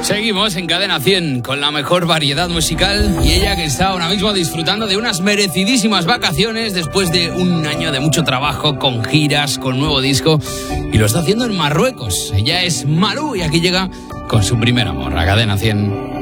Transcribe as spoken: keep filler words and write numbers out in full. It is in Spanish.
Seguimos en Cadena cien con la mejor variedad musical y ella que está ahora mismo disfrutando de unas merecidísimas vacaciones después de un año de mucho trabajo, con giras, con nuevo disco, y lo está haciendo en Marruecos. Ella es Malú y aquí llega con su primer amor a Cadena cien.